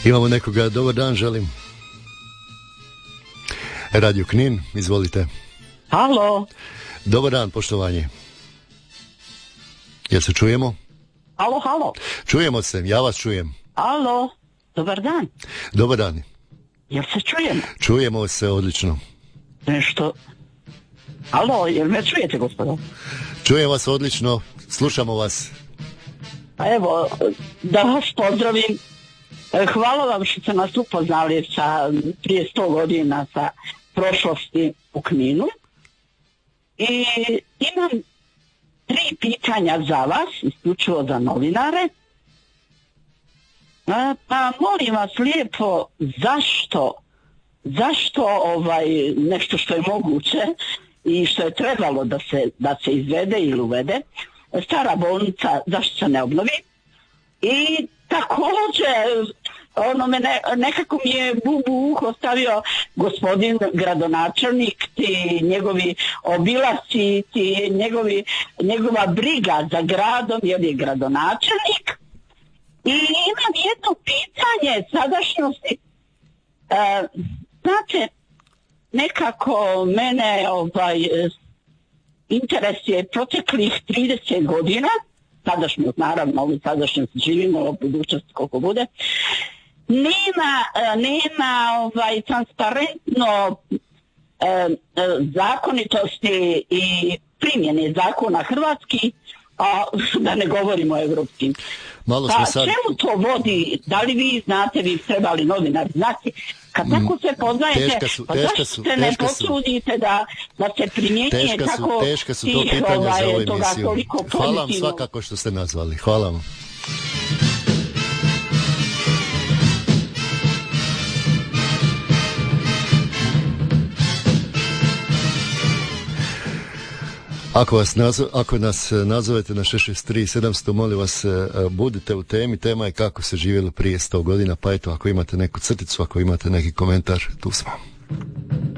Imamo nekoga, dobar dan želim. Radio Knin, izvolite. Halo. Dobar dan, poštovanje. Jel se čujemo? Halo. Čujemo se, ja vas čujem. Halo, dobar dan. Dobar dan. Jel se čujemo? Čujemo se odlično. Nešto... Halo, jel me čujete, gospodo? Čujem vas odlično, slušamo vas. Pa evo, da vas pozdravim. Hvala vam što ste nas upoznali prije 100 godina sa prošlosti u Kninu. I imam 3 pitanja za vas, isključivo za novinare. Pa molim vas lijepo, zašto nešto što je moguće i što je trebalo da se izvede ili uvede, stara bolnica, zašto se ne obnovi? I također, nekako mi je bubu u uho stavio gospodin gradonačelnik, ti njegovi obilasci, njegova briga za gradom, jer je gradonačelnik. I imam jedno pitanje sadašnjosti. Znate, nekako mene interesuje proteklih 30 godina, sadašnjost, naravno, ovu sadašnjost živimo, u budućnosti koliko bude, nema transparentno zakonitosti i primjene zakona hrvatskih, a da ne govorimo o evropskim. Čemu to vodi? Da li vi znate, vi trebali novinari znati, kad tako se poznajete, zašto se ne potrudite da se primjenjuje tako teška su to pitanja za ovu emisiju. Hvala vam svakako što ste nazvali. Hvala vam. Ako nas nazovete na 663-700, molim vas, budite u temi. Tema je kako se živjelo prije 100 godina, pa eto, ako imate neku crticu, ako imate neki komentar, tu smo.